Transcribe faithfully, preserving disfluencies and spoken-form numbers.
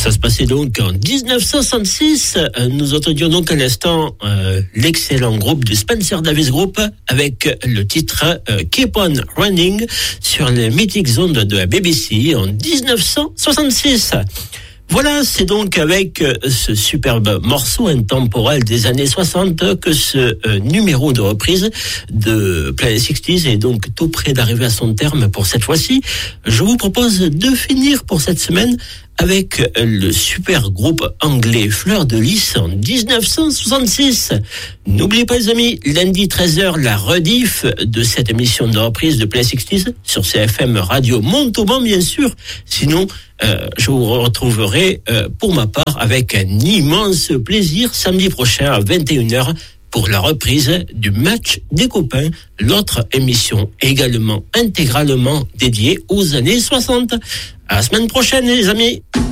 Ça se passait donc en dix-neuf cent soixante-six. Nous entendions donc à l'instant euh, l'excellent groupe de Spencer Davis Group avec le titre euh, Keep on Running sur les mythiques ondes de la B B C en dix-neuf cent soixante-six. Voilà, c'est donc avec ce superbe morceau intemporel des années soixante que ce euh, numéro de reprise de Planet soixante est donc tout près d'arriver à son terme pour cette fois-ci. Je vous propose de finir pour cette semaine avec le super groupe anglais Fleur de Lys en dix-neuf cent soixante-six. N'oubliez pas les amis, lundi treize heures, la rediff de cette émission de reprise de Planet soixante sur C F M Radio Montauban bien sûr. Sinon, euh, je vous retrouverai euh, pour ma part avec un immense plaisir samedi prochain à vingt et une heures pour la reprise du match des copains, l'autre émission également intégralement dédiée aux années soixante. À la semaine prochaine les amis.